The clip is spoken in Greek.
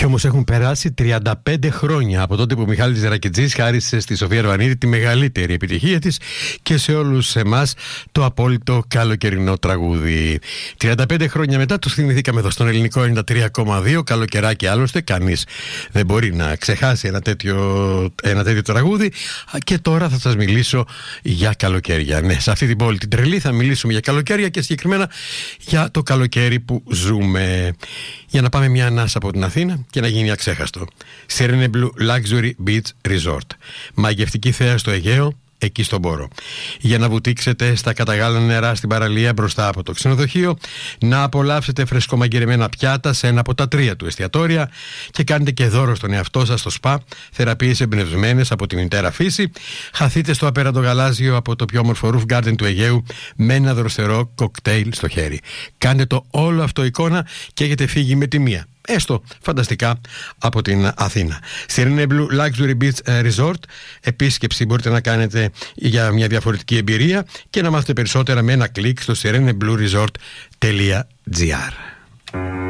Κι όμως έχουν περάσει 35 χρόνια από τότε που ο Μιχάλης Ρακιτζής χάρισε στη Σοφία Αρβανίτη τη μεγαλύτερη επιτυχία της και σε όλους εμάς το απόλυτο καλοκαιρινό τραγούδι. 35 χρόνια μετά το θυμηθήκαμε εδώ στον ελληνικό 93,2. Καλοκαιράκι άλλωστε, κανείς δεν μπορεί να ξεχάσει ένα τέτοιο τραγούδι. Και τώρα θα σας μιλήσω για καλοκαίρια. Ναι, σε αυτή την πόλη την τρελή θα μιλήσουμε για καλοκαίρια και συγκεκριμένα για το καλοκαίρι που ζούμε. Για να πάμε μια ανάσα από την Αθήνα και να γίνει αξέχαστο. Serene Blue Luxury Beach Resort. Μαγευτική θέα στο Αιγαίο, εκεί στον Πόρο. Για να βουτήξετε στα καταγάλανα νερά στην παραλία μπροστά από το ξενοδοχείο, να απολαύσετε φρεσκομαγειρεμένα πιάτα σε ένα από τα 3 του εστιατόρια και κάνετε και δώρο στον εαυτό σας στο σπα, θεραπείες εμπνευσμένες από τη μητέρα φύση. Χαθείτε στο απέραντο γαλάζιο από το πιο όμορφο roof garden του Αιγαίου με ένα δροσερό κοκτέιλ στο χέρι. Κάντε το όλο αυτό εικόνα και έχετε φύγει με τη μία, έστω φανταστικά, από την Αθήνα. Serene Blue Luxury Beach Resort. Επίσκεψη μπορείτε να κάνετε για μια διαφορετική εμπειρία και να μάθετε περισσότερα με ένα κλικ στο sereneblueresort.gr.